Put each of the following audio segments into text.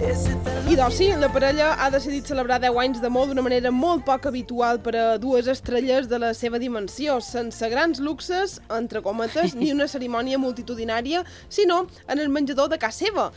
I doncs sí, la parella ha decidit celebrar 10 anys d'amor d'una manera molt poc habitual per a dues estrelles de la seva dimensió, sense grans luxes, entre cometes, ni una cerimònia multitudinària, sinó en el menjador de casa seva,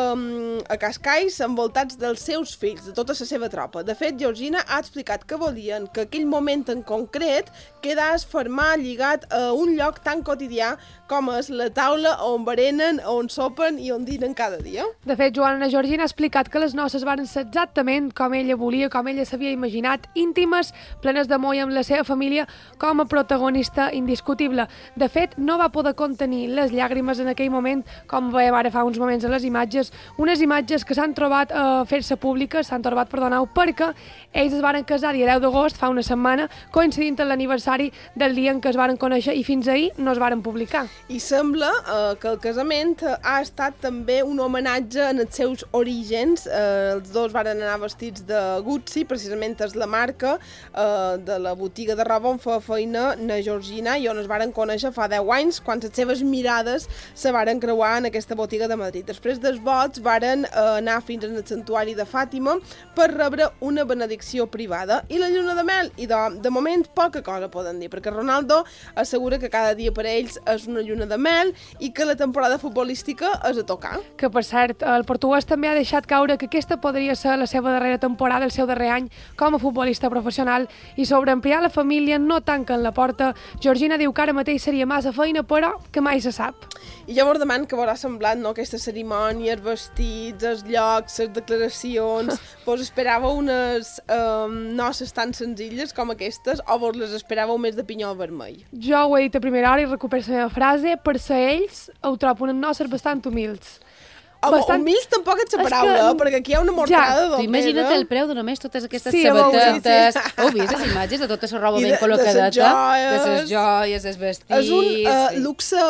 a Cascais, envoltats dels seus fills, de tota la seva tropa. De fet, Georgina ha explicat que volien que aquell moment en concret quedés fermat, lligat a un lloc tan quotidià com és la taula on berenen, on sopen i on dinen cada dia. De fet, Joana Georgina ha explicat que les noces van ser exactament com ella volia, com ella s'havia imaginat, íntimes, plenes d'amor i amb la seva família com a protagonista indiscutible. De fet, no va poder contenir les llàgrimes en aquell moment, com veiem ara fa uns moments a les imatges, unes imatges que s'han trobat a fer-se públiques, s'han trobat, perdoneu, perquè ells es van casar dia 10 d'agost, fa una setmana, coincidint amb l'aniversari del dia en què es van conèixer i fins ahir no es van publicar. I sembla que el casament ha estat també un homenatge en els seus orígens. Els dos van anar vestits de Gucci, precisament és la marca de la botiga de roba on fa feina na Georgina i on es varen conèixer fa 10 anys, quan les seves mirades se varen creuar en aquesta botiga de Madrid. Després dels vots varen anar fins al santuari de Fàtima per rebre una benedicció privada. I la lluna de mel? I de moment poca cosa poden dir, perquè Ronaldo assegura que cada dia per a ells és una lluna de mel i que la temporada futbolística és a tocar. Que, per cert, el portuguès també ha deixat caure que aquesta podria ser la seva darrera temporada, el seu darrer any com a futbolista professional, i sobre ampliar la família no tanquen la porta. Georgina diu que ara mateix seria massa feina, però que mai se sap. I jo vos demano que vos ha semblat, no?, aquestes cerimònies, vestits, els llocs, les declaracions. Vos esperàveu unes noces tan senzilles com aquestes o vos les esperàveu més de pinyol vermell? Jo ho he dit a primera hora i recupero la meva frase. Per ser ells, ho trobo unes noces bastant humils. Home, humils tampoc és la paraula, perquè aquí hi ha una mortada Tu imagina't el preu de només totes aquestes Sí, sabatetes. sí. Heu vist les imatges de tota la roba ben col·locadeta? De les joies, els vestits... És un luxe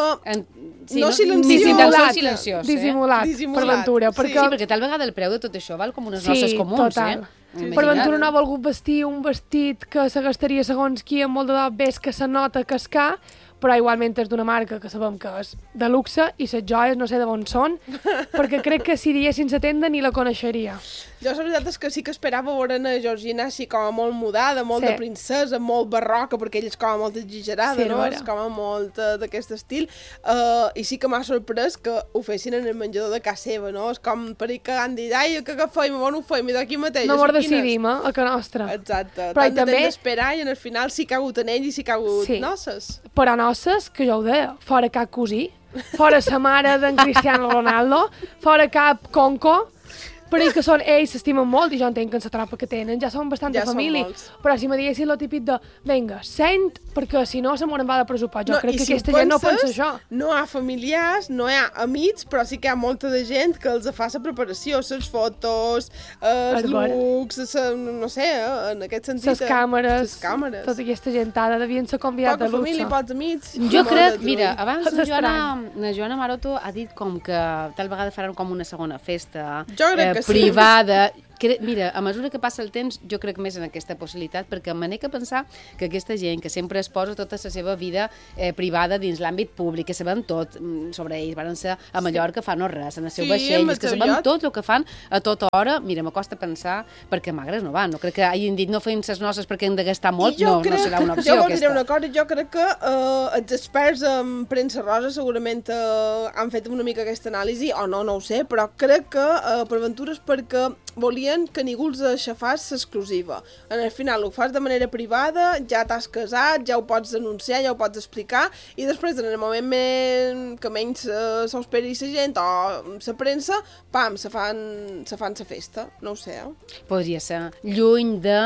no silenciós. Dissimulat, per ventura. Sí, perquè tal vegada el preu de tot això val com unes noces comuns, total. Per ventura no ha volgut vestir un vestit que se gastaria segons qui amb molt de dot ves que se nota cascar, però igualment és d'una marca que sabem que és de luxe i les joies no sé d'on són, perquè crec que si diessin la tenda ni la coneixeria. Jo la veritat és que sí que esperava veure a Georgina així com a molt mudada, molt de princesa, molt barroca, perquè ella és com a molt exagerada, no? És com a molt d'aquest estil. I sí que m'ha sorprès que ho fessin en el menjador de casa seva, no? És com per ir cagant i dir, ai, que feim, on ho feim, i d'aquí mateix. No mos decidim, a que nostra. Exacte. Però tant de temps d'esperar i al final sí que ha hagut en ell i sí que ha hagut noces. Però noces, que jo ho deia, fora cap cosí, fora sa mare d'en Cristiano Ronaldo, fora cap conco, per ells que són, ells s'estimen molt i jo entenc que en la tropa que tenen ja són bastant de família, però si me diguessin el típic de vinga, sent, perquè si no se moren va de pressupost. Jo crec que aquesta gent no pensa això. No hi ha familiars, no hi ha amics, però sí que hi ha molta de gent que els fa la preparació, les fotos, els looks, no sé, en aquest sentit. Les càmeres, tota aquesta gentada devien ser convidats de luxe. Poca família, pocs amics. Jo crec, mira, abans la Joana Maroto ha dit com que tal vegada faran com una segona festa privada. Mira, a mesura que passa el temps, jo crec més en aquesta possibilitat, perquè me n'he que pensar que aquesta gent que sempre es posa tota la seva vida privada dins l'àmbit públic, que saben tot sobre ells, van ser a Mallorca fa no res, en el seu vaixell, que saben tot el que fan a tota hora. Mira, m'acosta pensar, perquè magres no van, no crec que hagin dit no feim ses noces perquè hem de gastar molt, no serà una opció aquesta. Jo diré una cosa, jo crec que els experts en premsa rosa segurament han fet una mica aquesta anàlisi, o no ho sé, però crec que per ventura és perquè volien que ningú els aixafàs l'exclusiva. En el final ho fas de manera privada, ja t'has casat, ja ho pots denunciar, ja ho pots explicar, i després, en el moment que menys s'ho esperi la gent o la premsa, pam, se fan la festa. No ho sé, Podria ser. Lluny de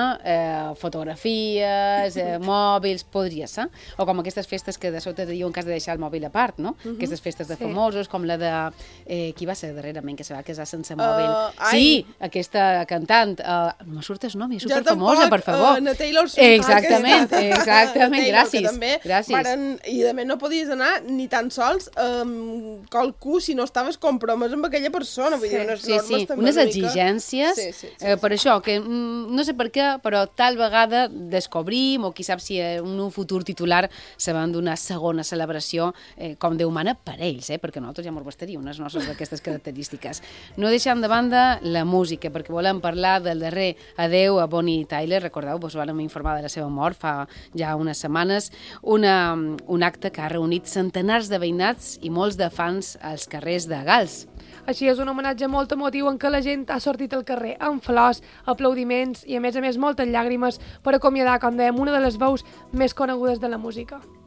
fotografies, mòbils, podria ser. O com aquestes festes que de sota diuen que has de deixar el mòbil a part, no? Aquestes festes de famosos, com la de... qui va ser darrerament que se va casar sense mòbil? Sí, aquesta cantant, no me surt el nom, és superfamosa, per favor. Na Taylor Swift. Exactament, gràcies. I a més no podies anar ni tan sols qualcú si no estaves compromès amb aquella persona. Vull dir, unes normes també unes exigències. Per això, que no sé per què, però tal vegada descobrim, o qui sap si en un futur titular sabem d'una segona celebració com Déu mana per ells, perquè nosaltres ja ens bastaria unes nostres d'aquestes característiques. No deixem de banda la música, perquè volem parlar del darrer adeu a Bonnie Tyler. Recordeu, vos vam informar de la seva mort fa ja unes setmanes. Un acte que ha reunit centenars de veïnats i molts de fans als carrers de Gals. Així és un homenatge molt emotiu en què la gent ha sortit al carrer amb flors, aplaudiments i, a més, moltes llàgrimes per acomiadar, com dèiem, una de les veus més conegudes de la música.